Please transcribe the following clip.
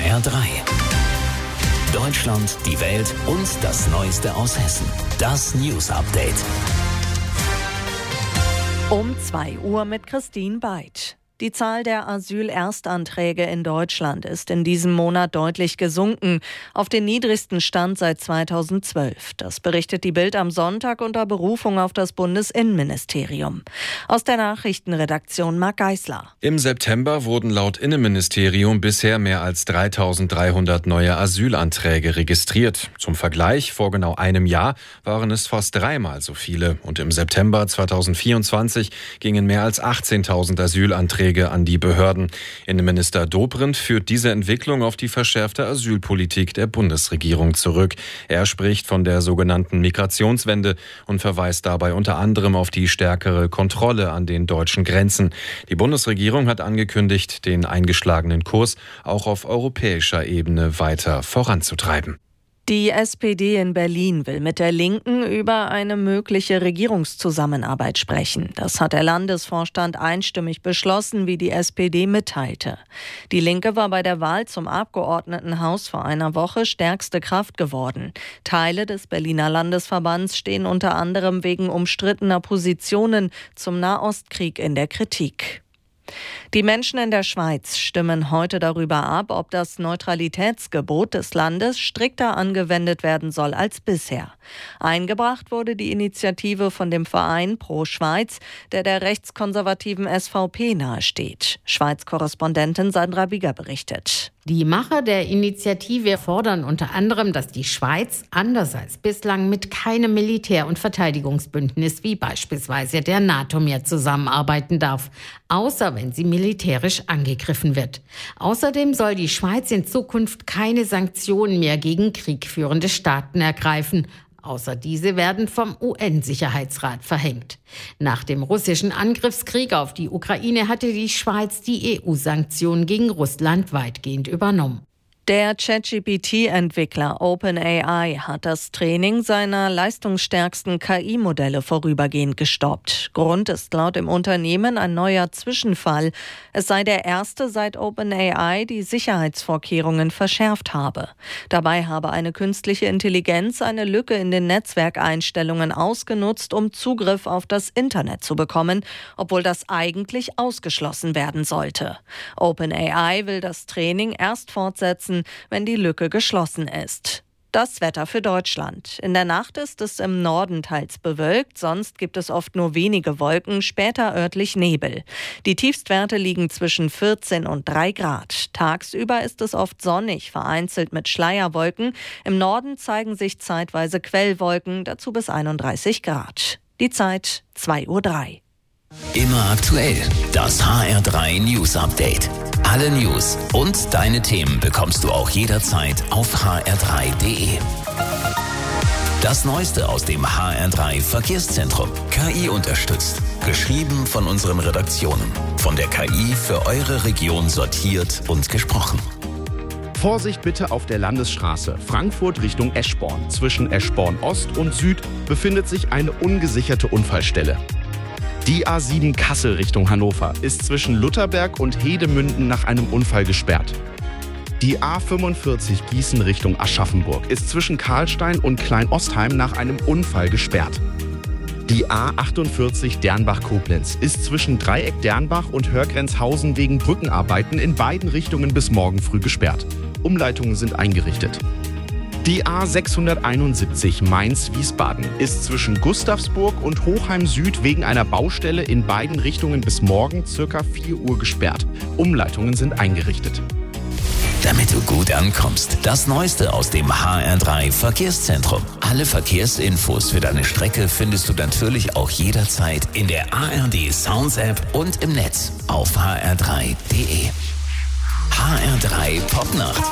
HR3. Deutschland, die Welt und das Neueste aus Hessen. Das News Update. Um 2 Uhr mit Christine Beid. Die Zahl der Asylerstanträge in Deutschland ist in diesem Monat deutlich gesunken, auf den niedrigsten Stand seit 2012. Das berichtet die Bild am Sonntag unter Berufung auf das Bundesinnenministerium. Aus der Nachrichtenredaktion Marc Geisler. Im September wurden laut Innenministerium bisher mehr als 3.300 neue Asylanträge registriert. Zum Vergleich, vor genau einem Jahr waren es fast 3-mal so viele. Und im September 2024 gingen mehr als 18.000 Asylanträge an die Behörden. Innenminister Dobrindt führt diese Entwicklung auf die verschärfte Asylpolitik der Bundesregierung zurück. Er spricht von der sogenannten Migrationswende und verweist dabei unter anderem auf die stärkere Kontrolle an den deutschen Grenzen. Die Bundesregierung hat angekündigt, den eingeschlagenen Kurs auch auf europäischer Ebene weiter voranzutreiben. Die SPD in Berlin will mit der Linken über eine mögliche Regierungszusammenarbeit sprechen. Das hat der Landesvorstand einstimmig beschlossen, wie die SPD mitteilte. Die Linke war bei der Wahl zum Abgeordnetenhaus vor einer Woche stärkste Kraft geworden. Teile des Berliner Landesverbands stehen unter anderem wegen umstrittener Positionen zum Nahostkrieg in der Kritik. Die Menschen in der Schweiz stimmen heute darüber ab, ob das Neutralitätsgebot des Landes strikter angewendet werden soll als bisher. Eingebracht wurde die Initiative von dem Verein Pro Schweiz, der rechtskonservativen SVP nahesteht. Schweiz-Korrespondentin Sandra Bieger berichtet. Die Macher der Initiative fordern unter anderem, dass die Schweiz anders als bislang mit keinem Militär- und Verteidigungsbündnis wie beispielsweise der NATO mehr zusammenarbeiten darf, außer wenn sie militärisch angegriffen wird. Außerdem soll die Schweiz in Zukunft keine Sanktionen mehr gegen kriegführende Staaten ergreifen, außer diese werden vom UN-Sicherheitsrat verhängt. Nach dem russischen Angriffskrieg auf die Ukraine hatte die Schweiz die EU-Sanktionen gegen Russland weitgehend übernommen. Der ChatGPT-Entwickler OpenAI hat das Training seiner leistungsstärksten KI-Modelle vorübergehend gestoppt. Grund ist laut dem Unternehmen ein neuer Zwischenfall. Es sei der erste, seit OpenAI die Sicherheitsvorkehrungen verschärft habe. Dabei habe eine künstliche Intelligenz eine Lücke in den Netzwerkeinstellungen ausgenutzt, um Zugriff auf das Internet zu bekommen, obwohl das eigentlich ausgeschlossen werden sollte. OpenAI will das Training erst fortsetzen, wenn die Lücke geschlossen ist. Das Wetter für Deutschland. In der Nacht ist es im Norden teils bewölkt, sonst gibt es oft nur wenige Wolken, später örtlich Nebel. Die Tiefstwerte liegen zwischen 14 und 3 Grad. Tagsüber ist es oft sonnig, vereinzelt mit Schleierwolken. Im Norden zeigen sich zeitweise Quellwolken, dazu bis 31 Grad. Die Zeit 2:03 Uhr. Immer aktuell. Das HR3 News Update. Alle News und deine Themen bekommst du auch jederzeit auf hr3.de. Das Neueste aus dem HR3 Verkehrszentrum. KI unterstützt. Geschrieben von unseren Redaktionen. Von der KI für eure Region sortiert und gesprochen. Vorsicht bitte auf der Landesstraße Frankfurt Richtung Eschborn. Zwischen Eschborn Ost und Süd befindet sich eine ungesicherte Unfallstelle. Die A7 Kassel Richtung Hannover ist zwischen Lutherberg und Hedemünden nach einem Unfall gesperrt. Die A45 Gießen Richtung Aschaffenburg ist zwischen Karlstein und Kleinostheim nach einem Unfall gesperrt. Die A48 Dernbach-Koblenz ist zwischen Dreieck Dernbach und Hörgrenzhausen wegen Brückenarbeiten in beiden Richtungen bis morgen früh gesperrt. Umleitungen sind eingerichtet. Die A671 Mainz-Wiesbaden ist zwischen Gustavsburg und Hochheim Süd wegen einer Baustelle in beiden Richtungen bis morgen ca. 4 Uhr gesperrt. Umleitungen sind eingerichtet. Damit du gut ankommst, das Neueste aus dem HR3 Verkehrszentrum. Alle Verkehrsinfos für deine Strecke findest du natürlich auch jederzeit in der ARD Sounds App und im Netz auf hr3.de. HR3 Popnacht.